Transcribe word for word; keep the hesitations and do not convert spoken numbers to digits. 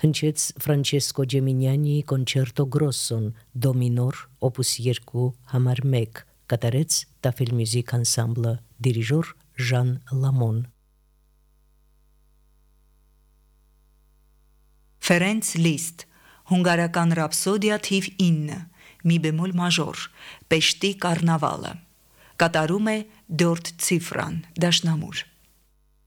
հնչեց Ֆրանչեսկո Ջեմինյանի Կոնչերտո Գրոսոն դո մինոր օպուս երկու համար մեկ, կատարեց Տաֆել Մյուզիկ անսամբլը, դիրիժոր Ժան Լամոն։ Ֆերենց Լիստ, հունգարական ռապսոդիա թիվ ինը, մի բեմոլ մաժոր, Պեշտի կառնավալը, կատարում է Դորտ Ցիֆրան, դաշնամուր։